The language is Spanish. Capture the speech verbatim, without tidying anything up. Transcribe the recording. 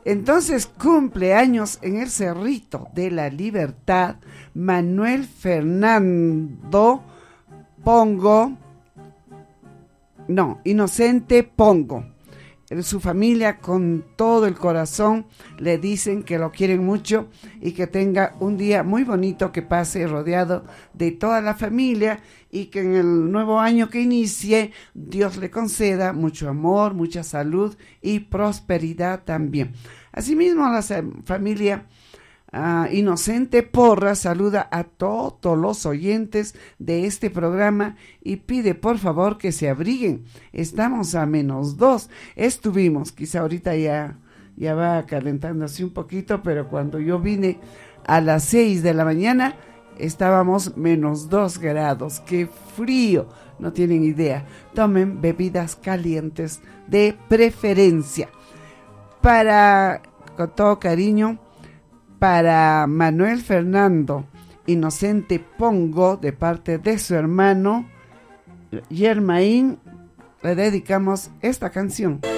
Entonces cumpleaños en el Cerrito de la Libertad, Manuel Fernando Pongo, no, Inocente Pongo. Su familia con todo el corazón le dicen que lo quieren mucho y que tenga un día muy bonito, que pase rodeado de toda la familia y que en el nuevo año que inicie Dios le conceda mucho amor, mucha salud y prosperidad también. Asimismo, la familia uh, Inocente Porra saluda a todos los oyentes de este programa y pide por favor que se abriguen. Estamos a menos dos. Estuvimos, quizá ahorita ya, ya va calentándose un poquito, pero cuando yo vine a las seis de la mañana estábamos menos dos grados. ¡Qué frío! No tienen idea. Tomen bebidas calientes de preferencia. Para, con todo cariño, para Manuel Fernando Inocente Pongo, de parte de su hermano Yermaín, le dedicamos esta canción.